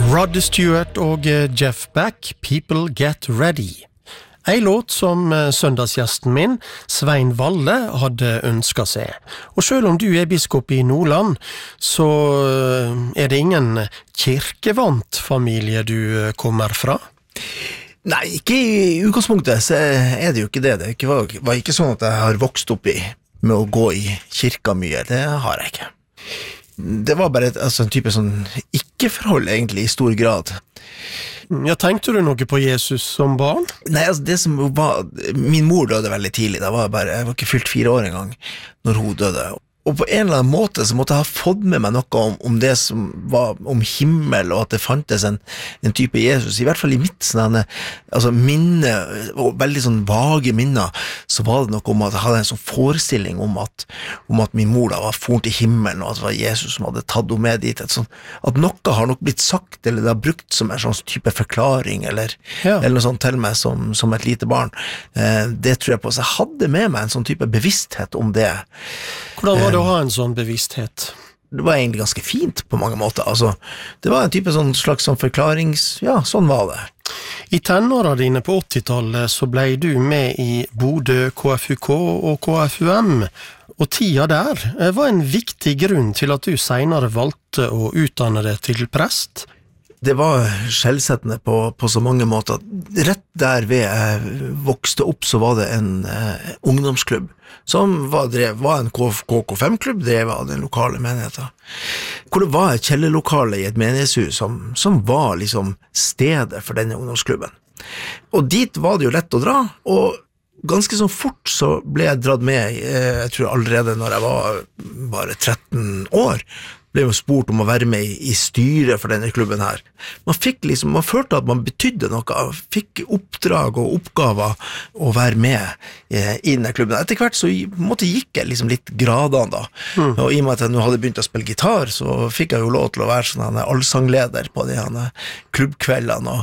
Rod Stewart og Jeff Beck, People Get Ready. En låt som søndagsgjesten min, Svein Valle, hadde ønsket seg. Og selv om du biskop i Nordland, så det ingen kirkevant familie du kommer fra? Nei, ikke i utgangspunktet, så det jo ikke det. Det var ikke sånn at jeg har vokst opp med å gå i kirka mye. Det har jeg ikke. Det var bare en type sånn ikke-forhold egentlig i stor grad. Ja, tenkte du noe på Jesus som barn? Nei, det som var, min mor døde veldig tidlig, jeg var ikke fylt 4 år engang når hun døde. Og på en eller annen måte så måtte jeg ha fått med meg noe om det som var om himmel, og at det fantes en type Jesus, i hvert fall i mitt minne, og veldig sånn vage minner, så var det noe om at jeg hadde en sånn forestilling om at min mor da var foren til himmelen, og at det var Jesus som hadde tatt henne med dit, at noe har nok blitt sagt, eller det har brukt som en sånn type forklaring, eller noe sånt til meg som et lite barn. Det tror jeg på, så jeg hadde med meg en sånn type bevissthet om det. Hvordan var det å ha en sånn bevissthet? Det var egentlig ganske fint på mange måter. Det var en type slags forklarings... Ja, sånn var det. I tenåra dine på 80-tallet så ble du med i Bodø KFUK og KFUM, og tida der var en viktig grunn til at du senere valgte å utdanne deg til prest. Det var skjellsettende på så mange måter. Rett der ved jeg vokste opp så var det en ungdomsklubb som var en KK5-klubb drevet av den lokale menigheten. Hvor det var et kjellerlokale i et menighetshus som var liksom stedet for denne ungdomsklubben. Og dit var det jo lett å dra, og ganske så fort så ble jeg dratt med, jeg tror allerede når jeg var bare 13 år, ble jo spurt om å være med i styret for denne klubben her. Man følte at man betydde noe, fikk oppdrag og oppgaver å være med i denne klubben. Etter hvert så gikk jeg litt gradene da, og i og med at jeg nå hadde begynt å spille gitar, så fikk jeg jo lov til å være sånn allsangleder på de klubbkveldene,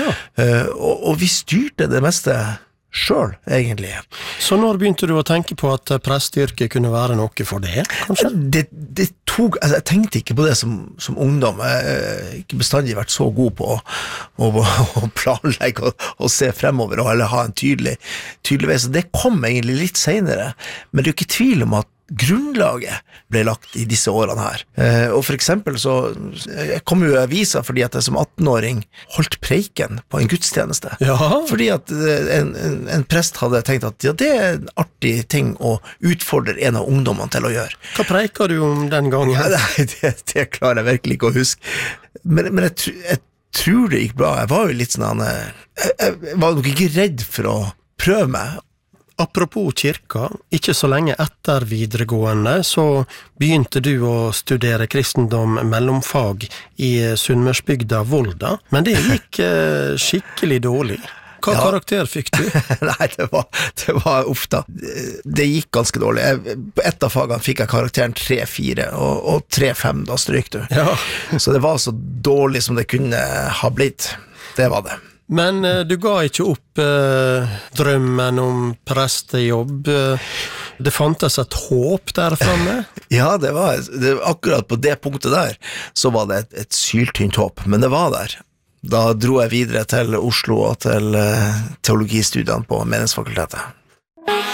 og vi styrte det meste selv, egentlig. Så når begynte du å tenke på at prestyrket kunne være noe for det, kanskje? Jeg tenkte ikke på det som ungdom. Jeg har ikke bestandig vært så god på å planlegge og se fremover, eller ha en tydelig vei. Så det kom egentlig litt senere. Men det er jo ikke tvil om at grunnlaget ble lagt i disse årene her. Og for eksempel så jeg kom jo i avisa fordi at jeg som 18-åring holdt preiken på en gudstjeneste. Ja. Fordi at en prest hadde tenkt at det en artig ting å utfordre en av ungdommene til å gjøre. Hva preiket du om den gangen? Nei, det klarer jeg virkelig ikke å huske. Men jeg tror det gikk bra. Jeg var jo litt sånn jeg var nok ikke redd for å prøve meg. Apropos kirka, ikke så lenge etter videregående, så begynte du å studere kristendom mellomfag i Sunnmørsbygda Volda, men det gikk skikkelig dårlig. Hva karakter fikk du? Nei, det var ofte. Det gikk ganske dårlig. På ett av fagene fikk jeg karakteren 3-4, og 3-5 da stryk du. Ja. Så det var så dårlig som det kunne ha blitt. Det var det. Men du ga ikke opp drømmen om prestejobb. Det fantes et håp der fremme? Ja, det var akkurat på det punktet der, så var det et syltynt håp, men det var der. Da dro jeg videre til Oslo og til teologistudiene på Menighetsfakultetet.